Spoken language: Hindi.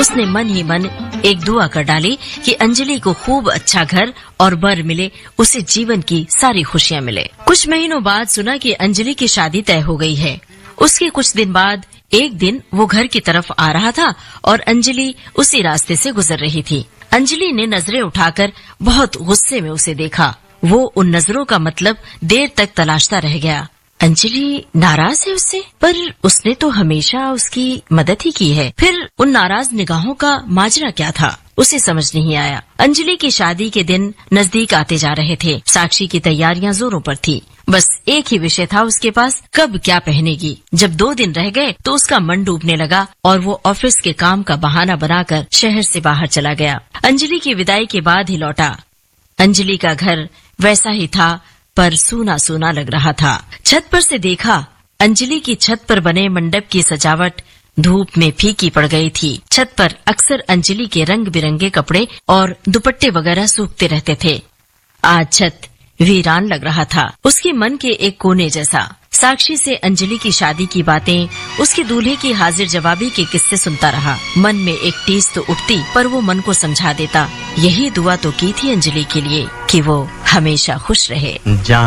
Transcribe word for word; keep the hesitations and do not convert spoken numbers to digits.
उसने मन ही मन एक दुआ कर डाली कि अंजलि को खूब अच्छा घर और बर मिले, उसे जीवन की सारी खुशियाँ मिले। कुछ महीनों बाद सुना कि अंजलि की शादी तय हो गई है। उसके कुछ दिन बाद एक दिन वो घर की तरफ आ रहा था और अंजलि उसी रास्ते से गुजर रही थी। अंजलि ने नजरें उठाकर बहुत गुस्से में उसे देखा। वो उन नजरों का मतलब देर तक तलाशता रह गया। अंजलि नाराज है उससे, पर उसने तो हमेशा उसकी मदद ही की है। फिर उन नाराज निगाहों का माजरा क्या था, उसे समझ नहीं आया। अंजलि की शादी के दिन नजदीक आते जा रहे थे। साक्षी की तैयारियां जोरों पर थी। बस एक ही विषय था उसके पास, कब क्या पहनेगी। जब दो दिन रह गए तो उसका मन डूबने लगा और वो ऑफिस के काम का बहाना बनाकर शहर से बाहर चला गया। अंजलि की विदाई के बाद ही लौटा। अंजलि का घर वैसा ही था, पर सूना सूना लग रहा था। छत पर से देखा, अंजलि की छत पर बने मंडप की सजावट धूप में फीकी पड़ गई थी। छत पर अक्सर अंजलि के रंग बिरंगे कपड़े और दुपट्टे वगैरह सूखते रहते थे। आज छत वीरान लग रहा था, उसके मन के एक कोने जैसा। साक्षी से अंजलि की शादी की बातें, उसके दूल्हे की हाजिर जवाबी के किस्से सुनता रहा। मन में एक टीस तो उठती, पर वो मन को समझा देता। यही दुआ तो की थी अंजलि के लिए कि वो हमेशा खुश रहे।